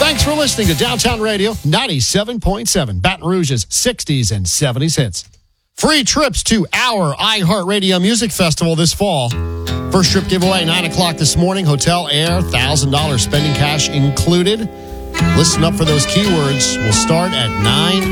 Thanks for listening to Downtown Radio 97.7, Baton Rouge's 60s and 70s hits. Free trips to our iHeartRadio Music Festival this fall. First trip giveaway, 9 o'clock this morning. Hotel, air, $1,000 spending cash included. Listen up for those keywords. We'll start at 9